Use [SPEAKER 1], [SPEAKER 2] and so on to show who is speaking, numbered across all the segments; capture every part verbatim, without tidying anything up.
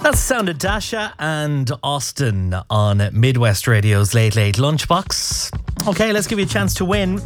[SPEAKER 1] That's the sound of Dasha and Austin on Midwest Radio's Late Late Lunchbox. Okay, let's give you a chance to win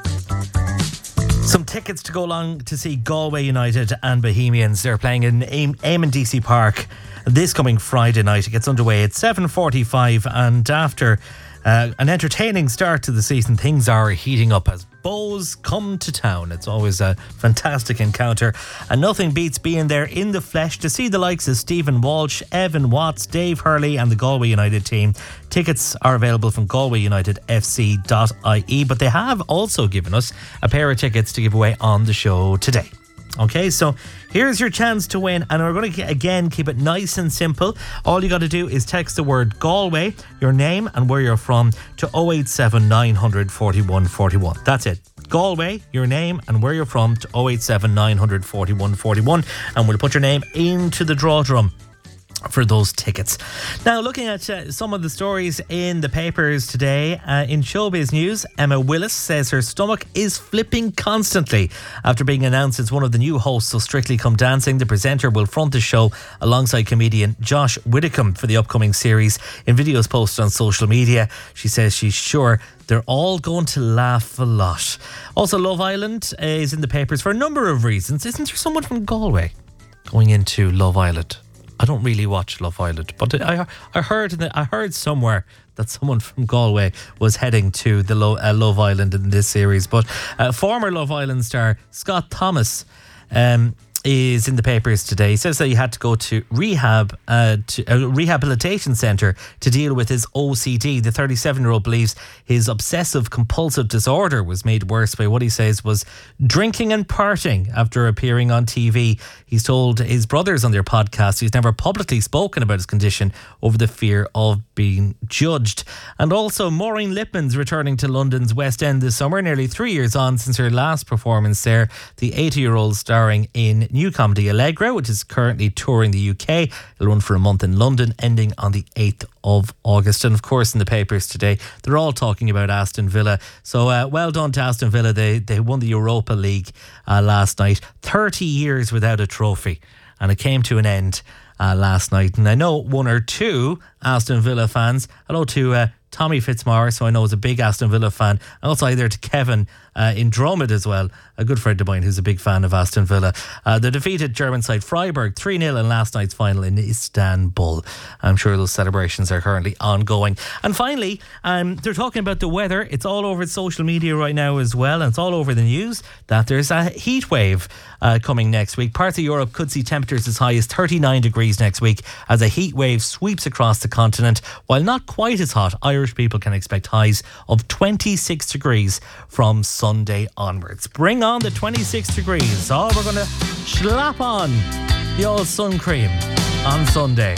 [SPEAKER 1] some tickets to go along to see Galway United and Bohemians. They're playing in Eamon D C Park this coming Friday night. It gets underway at seven forty-five, and after uh, an entertaining start to the season, things are heating up as Bows come to town. It's always a fantastic encounter, and nothing beats being there in the flesh to see the likes of Stephen Walsh, Evan Watts, Dave Hurley and the Galway United team. Tickets are available from galway united f c dot i e, but they have also given us a pair of tickets to give away on the show today. Okay, so here's your chance to win, and we're going to again keep it nice and simple. All you got to do is text the word Galway, your name and where you're from, to oh eight seven nine hundred forty-one forty-one. That's it. Galway, your name and where you're from, to oh eight seven nine hundred forty-one forty-one, and we'll put your name into the draw drum for those tickets. Now, looking at uh, some of the stories in the papers today, uh, in showbiz news, Emma Willis says her stomach is flipping constantly after being announced as one of the new hosts of Strictly Come Dancing. The presenter will front the show alongside comedian Josh Widdicombe for the upcoming series. In videos posted on social media, she says she's sure they're all going to laugh a lot. Also, Love Island is in the papers for a number of reasons. Isn't there someone from Galway going into Love Island? I don't really watch Love Island, but I I heard that I heard somewhere that someone from Galway was heading to the Lo, uh, Love Island in this series. But uh, former Love Island star Scott Thomas um, is in the papers today. He says that he had to go to rehab, uh, to a rehabilitation centre to deal with his O C D. The thirty-seven-year-old believes his obsessive compulsive disorder was made worse by what he says was drinking and partying after appearing on T V. He's told his brothers on their podcast he's never publicly spoken about his condition over the fear of being judged. And also, Maureen Lipman's returning to London's West End this summer, nearly three years on since her last performance there. The eighty-year-old starring in new comedy Allegra, which is currently touring the U K. It'll run for a month in London, ending on the eighth of August. And of course, in the papers today, they're all talking about Aston Villa. So uh, well done to Aston Villa. They they won the Europa League uh, last night. thirty years without a trophy, and it came to an end uh, last night. And I know one or two Aston Villa fans. Hello to uh, Tommy Fitzmaurice, who I know is a big Aston Villa fan, and also either to Kevin uh, in Dromed as well, a good friend of mine who's a big fan of Aston Villa. Uh, they defeated German side Freiburg three nil in last night's final in Istanbul. I'm sure those celebrations are currently ongoing. And finally, um, they're talking about the weather. It's all over social media right now as well, and it's all over the news that there's a heat wave uh, coming next week. Parts of Europe could see temperatures as high as thirty-nine degrees next week as a heat wave sweeps across the continent. While not quite as hot, Irish people can expect highs of twenty-six degrees from Sunday onwards. Bring on the twenty-six degrees. Oh, we're going to slap on the old sun cream on Sunday.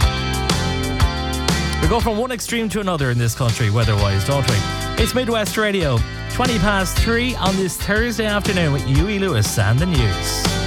[SPEAKER 1] We go from one extreme to another in this country weather-wise, don't we? It's Midwest Radio, twenty past three on this Thursday afternoon with Huey Lewis and the news.